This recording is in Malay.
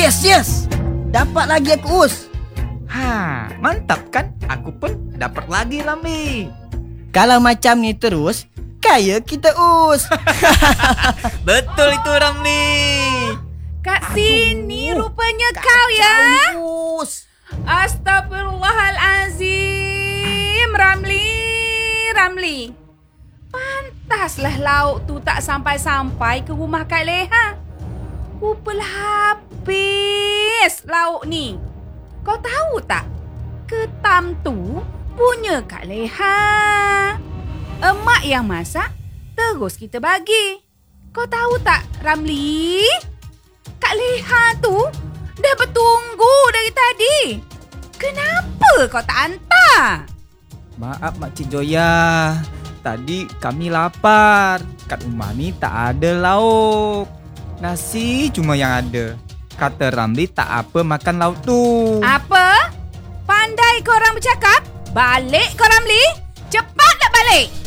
Yes. Dapat lagi aku, Us. Mantap kan? Aku pun dapat lagi, Ramli. Kalau macam ni terus, kaya kita, Us. Betul itu, Ramli. Kat sini rupanya kau ya. Us. Astagfirullahalazim. Ramli. Pantaslah lauk tu tak sampai-sampai ke rumah Kak Leha. Rupalah habis lauk ni. Kau tahu tak? Ketam tu punya Kak Leha. Emak yang masak, terus kita bagi. Kau tahu tak, Ramli? Kak Leha tu dah bertunggu dari tadi. Kenapa kau tak hantar? Maaf, Makcik Joya. Tadi kami lapar. Kat rumah ni tak ada lauk. Nasi cuma yang ada. Kata Ramli tak apa makan lauk tu. Apa? Pandai korang bercakap? Balik kau, Ramli. Cepatlah balik.